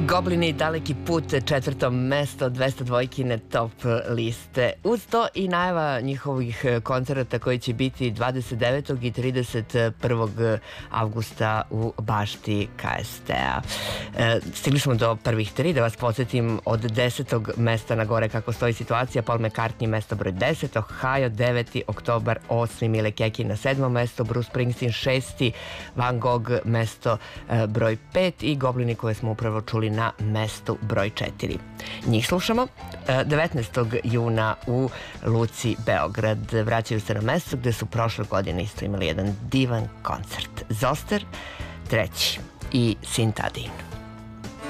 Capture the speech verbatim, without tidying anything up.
Goblini, daleki put, četvrto mesto, dvesta dvojkine top liste. Uz to i najava njihovih koncerata koji će biti dvadeset devetog i trideset prvog avgusta u bašti K S T-a. Stigli smo do prvih tri, da vas podsjetim, od desetog mesta na gore kako stoji situacija. Paul McCartney mesto broj deset, Ohio deveti, Oktobar osmi, Mile Keki na sedmom mesto, Bruce Springsteen šesti, Van Gogh mesto broj pet i Goblini koje smo upravo čuli na mestu broj četiri. Njih slušamo devetnaestog juna u Luci Beograd. Vraćaju se na mesto gde su prošle godine isto imali jedan divan koncert. Zoster treći i Sintadin.